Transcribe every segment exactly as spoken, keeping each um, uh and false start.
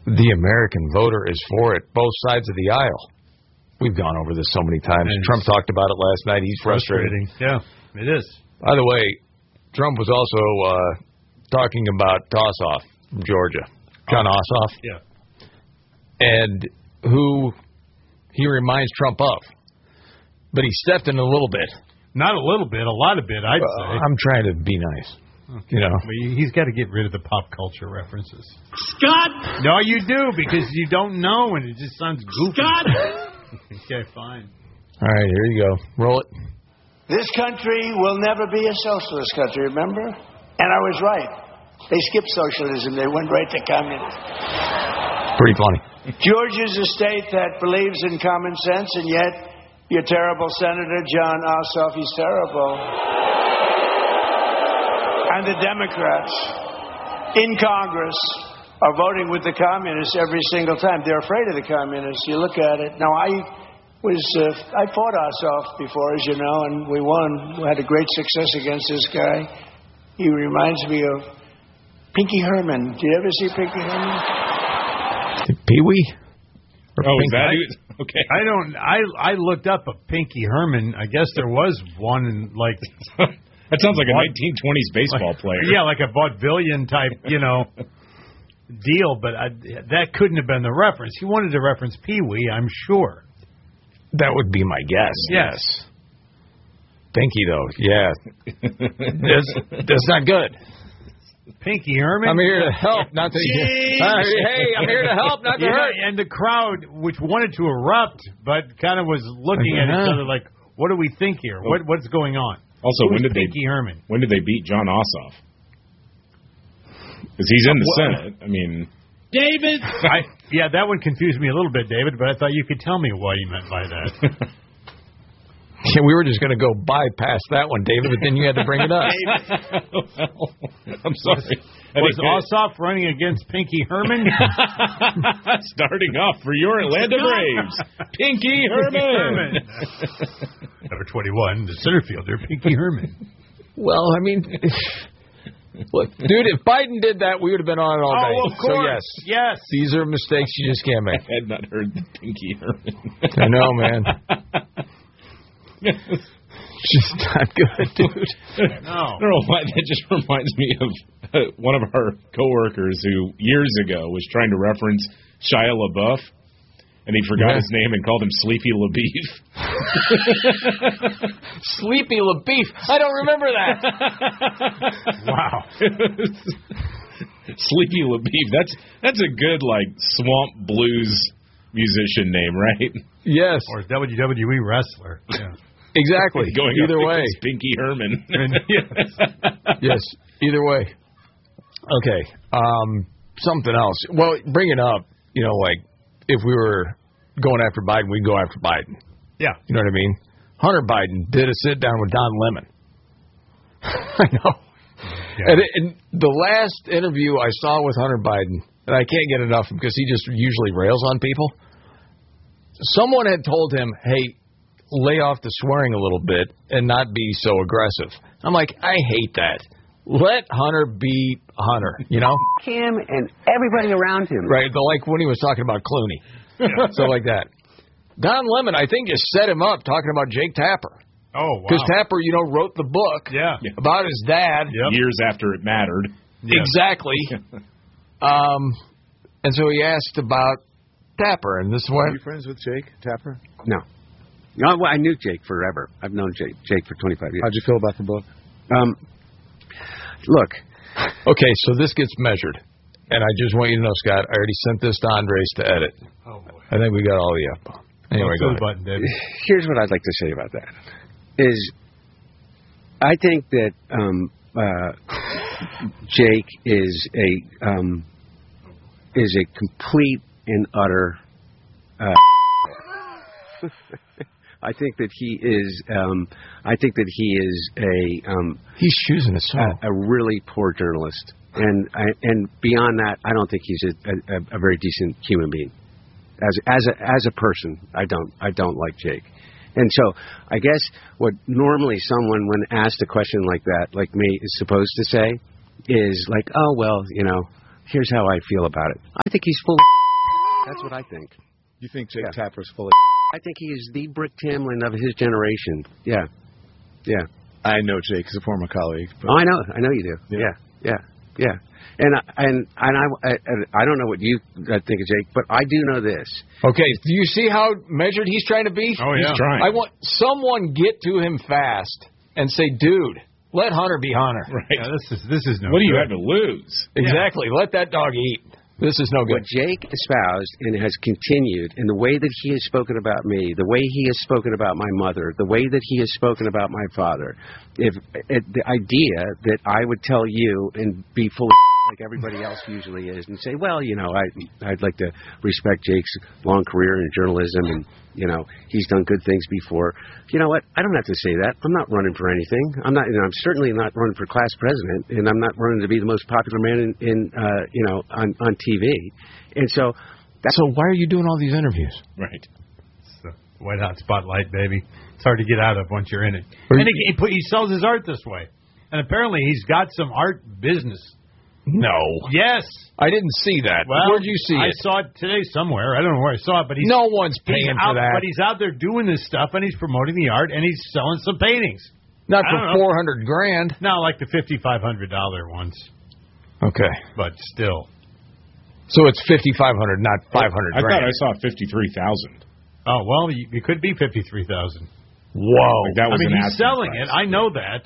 the American voter is for it, both sides of the aisle. We've gone over this so many times. And Trump talked about it last night. He's frustrated. Yeah, it is. By the way, Trump was also uh, talking about Ossoff from Georgia, John oh. Ossoff. Yeah. And who he reminds Trump of. But he stepped in a little bit. Not a little bit, a lot of bit, I'd uh, say. I'm trying to be nice. Okay. You know, but he's got to get rid of the pop culture references. Scott! No, you do, because you don't know, and it just sounds goofy. Scott! Okay, fine. All right, here you go. Roll it. This country will never be a socialist country, remember? And I was right. They skipped socialism. They went right to communism. Pretty funny. Georgia's a state that believes in common sense, and yet your terrible Senator John Ossoff, he's terrible. And the Democrats in Congress are voting with the communists every single time. They're afraid of the communists. You look at it. Now, I was uh, I fought Ossoff before, as you know, and we won. We had a great success against this guy. He reminds me of Pinky Herman. Did you ever see Pinky Herman? Pee-wee? Or oh, is that who? Okay. I don't. I I looked up a Pinky Herman. I guess there was one in like. That sounds like a nineteen twenties baseball like, player. Yeah, like a vaudevillian type, you know, deal. But I, that couldn't have been the reference. He wanted to reference Pee-wee, I'm sure. That would be my guess. Yes. Pinky, though, yeah. that's, that's not good. Pinky Herman? I'm here to help, not to... uh, hey, I'm here to help, not to yeah, hurt. And the crowd, which wanted to erupt, but kind of was looking at each other like, what do we think here? What What's going on? Also, Who's when did Pinky they Herman? When did they beat John Ossoff? Because he's in the well, Senate. I mean, David. I, yeah, that one confused me a little bit, David. But I thought you could tell me what he meant by that. Yeah, we were just going to go bypass that one, David, but then you had to bring it up. well, I'm sorry. Was, was Ossoff running against Pinky Herman? Starting off for your Atlanta Braves, Pinky Herman. Number twenty-one, the center fielder, Pinky Herman. Well, I mean, look, dude, if Biden did that, we would have been on it all day. Oh, of course. So, yes. Yes. These are mistakes you just can't make. I had not heard the Pinky Herman. I know, man. Just not good, dude. No. I don't know why that just reminds me of uh, one of our coworkers who years ago was trying to reference Shia LaBeouf, and he forgot yeah. his name and called him Sleepy LaBeef. Sleepy LaBeef. I don't remember that. Wow. Sleepy LaBeef. That's that's a good like swamp blues musician name, right? Yes. Or W W E wrestler. Yeah. Exactly. Going either way. Pinky Herman. yes. yes. Either way. Okay. Um, something else. Well, bring it up. You know, like if we were going after Biden, we'd go after Biden. Yeah. You know what I mean? Hunter Biden did a sit down with Don Lemon. I know. Yeah. And, and the last interview I saw with Hunter Biden, and I can't get enough because he just usually rails on people. Someone had told him, hey, lay off the swearing a little bit and not be so aggressive. I'm like, I hate that. Let Hunter be Hunter, you know? Him and everybody around him. Right, like when he was talking about Clooney. Yeah. Stuff like that. Don Lemon, I think, just set him up talking about Jake Tapper. Oh, wow. Because Tapper, you know, wrote the book yeah. about his dad. Yep. Years after it mattered. Yep. Exactly. um, and so he asked about Tapper, and this is what... Are you friends with Jake Tapper? No. No, well, I knew Jake forever. I've known Jake, Jake for twenty-five years. How'd you feel about the book? Um, look. Okay, so this gets measured. And I just want you to know, Scott, I already sent this to Andres to edit. Oh, boy. I think we got all the up. Anyway, go ahead. Button, David. Here's what I'd like to say about that. Is I think that um, uh, Jake is a um, is a complete and utter... Uh, I think that he is. Um, I think that he is a. Um, he's choosing his song. A, a really poor journalist, and I, and beyond that, I don't think he's a, a, a very decent human being. As as a as a person, I don't I don't like Jake, and so I guess what normally someone, when asked a question like that, like me, is supposed to say, is like, oh well, you know, here's how I feel about it. I think he's full of That's what I think. You think Jake Yeah. Tapper's full of I think he is the Brick Tamlin of his generation. Yeah. Yeah. I know Jake is a former colleague. But Oh, I know. I know you do. Yeah. Yeah. Yeah. Yeah. And I- and and I, I I don't know what you think of Jake, but I do know this. Okay, do you see how measured he's trying to be? Oh, He's yeah. trying. I want someone get to him fast and say, dude, let Hunter be Hunter. Right. Yeah, this is this is no What do you good. have to lose? Exactly. Let that dog eat. This is no good. What Jake espoused and has continued, in the way that he has spoken about me, the way he has spoken about my mother, the way that he has spoken about my father, if, if the idea that I would tell you and be full of like everybody else usually is, and say, well, you know, I, I'd like to respect Jake's long career in journalism, and, you know, he's done good things before. You know what? I don't have to say that. I'm not running for anything. I'm not. You know, I'm certainly not running for class president, and I'm not running to be the most popular man in, in uh, you know, on, on T V. And so, that's So why are you doing all these interviews? Right. It's the white hot spotlight, baby. It's hard to get out of once you're in it. Are And you- he, he, put, he sells his art this way, and apparently he's got some art business. No. Yes. I didn't see that. Well, Where'd you see I it? saw it today somewhere. I don't know where I saw it, but he's No one's he's paying out, for that. But he's out there doing this stuff, and he's promoting the art, and he's selling some paintings. Not I don't for know. four hundred grand. Not like the fifty-five hundred dollar ones, Okay. but still. So it's fifty-five hundred, not five hundred I grand. thought I saw fifty-three thousand. Oh well, it could be fifty-three thousand. Whoa. Like that I was mean, an he's asking selling price. it. I know that.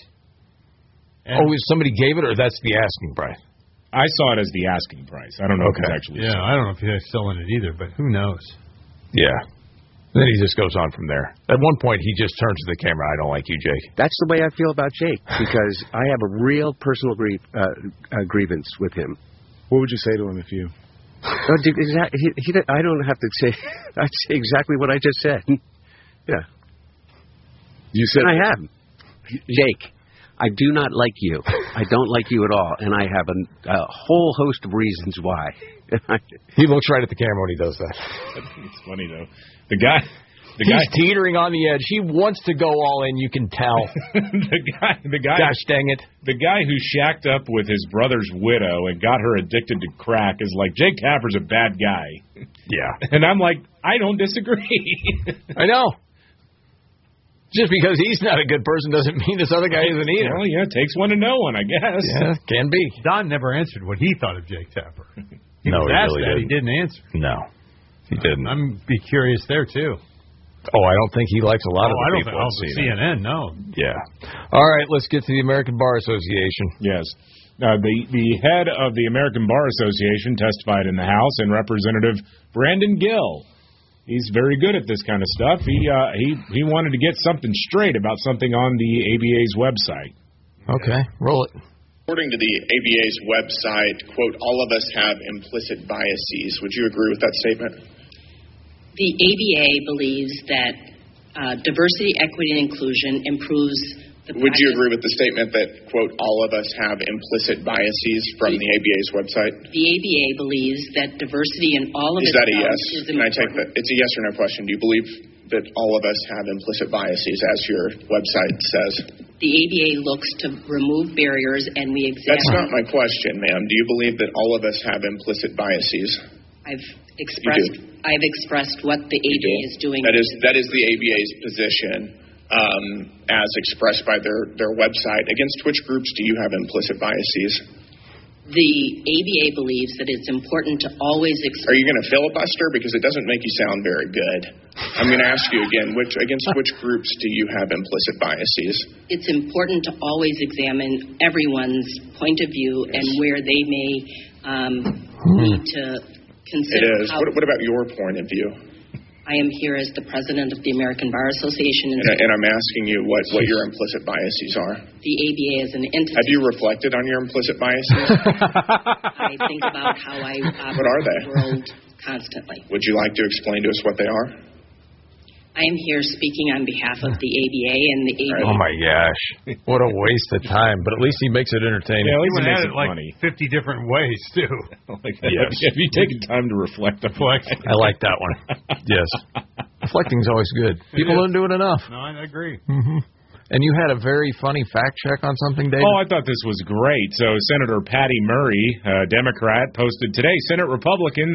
And- Oh, somebody gave it, or that's the asking price? I saw it as the asking price. I don't know if Okay. it's actually. yeah, sold. I don't know if he's selling it either, but who knows? Yeah. Then he just goes on from there. At one point, he just turns to the camera. I don't like you, Jake. that's the way I feel about Jake, because I have a real personal grief, uh, uh, grievance with him. what would you say to him if you? Oh, dude, exactly. He, he, I don't have to say. I'd say exactly what I just said. Yeah, You said and I have. Jake, I do not like you. I don't like you at all, and I have a, a whole host of reasons why. He looks right at the camera when he does that. It's funny though. The guy, the He's guy, teetering on the edge. He wants to go all in. You can tell. the guy, the guy, Gosh dang it. the guy who shacked up with his brother's widow and got her addicted to crack is like, Jake Tapper's a bad guy. Yeah. And I'm like, I don't disagree. I know. Just because he's not a good person doesn't mean this other guy isn't either. Well, yeah, it takes one to know one, I guess. Yeah, can be. Don never answered what he thought of Jake Tapper. He No, was he asked really that. didn't. He didn't answer. No, he didn't. I'm be curious there too. Oh, I don't think he likes a lot oh, of the I don't people think on oh, C C N N. N N. No. Yeah. All right, let's get to the American Bar Association. Yes. Uh, the the head of the American Bar Association testified in the House, and Representative Brandon Gill. He's very good at this kind of stuff. He uh, he he wanted to get something straight about something on the A B A's website. Okay, roll it. According to the A B A's website, quote, all of us have implicit biases. Would you agree with that statement? The A B A believes that uh, diversity, equity, and inclusion improves the Would you practice- agree with the statement that, quote, all of us have implicit biases from the A B A's website? The A B A believes that diversity in all of Is its that a yes? forms is Can I take that? important. It's a yes or no question. Do you believe that all of us have implicit biases, as your website says? The A B A looks to remove barriers, and we That's examine. not my question, ma'am. Do you believe that all of us have implicit biases? I've expressed. I've expressed what the A B A is doing. That is that is the A B A's position, um, as expressed by their, their website. Against which groups do you have implicit biases? The A B A believes that it's important to always express. Are you going to filibuster? Because it doesn't make you sound very good. I'm going to ask you again, which against which groups do you have implicit biases? It's important to always examine everyone's point of view and where they may um, need to It consider. is. How, What, what about your point of view? I am here as the president of the American Bar Association, and And, and I'm asking you what, what your implicit biases are. the A B A is an entity. Have you reflected on your implicit biases? I think about how I operate What are they? the world constantly. Would you like to explain to us what they are? I am here speaking on behalf of the A B A and the A B A. Oh my gosh, what a waste of time! But at least he makes it entertaining. Yeah, at He least it went makes at it it like funny. fifty different ways too. Like that. Yes. Have you taken time to reflect on Reflect. I like that one. Yes, reflecting's always good. People is. don't do it enough. No, I agree. Mm-hmm. And you had a very funny fact check on something, David? Oh, I thought this was great. So Senator Patty Murray, uh, Democrat, posted today, Senate Republicans